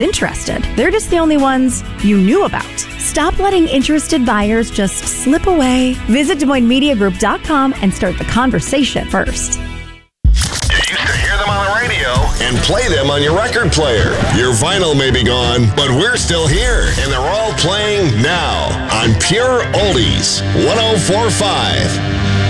interested. They're just the only ones you knew about. Stop letting interested buyers just slip away. Visit DesMoinesMediaGroup.com and start the conversation first. You used to hear them on the radio and play them on your record player. Your vinyl may be gone, but we're still here, and they're all playing now on Pure Oldies 104.5.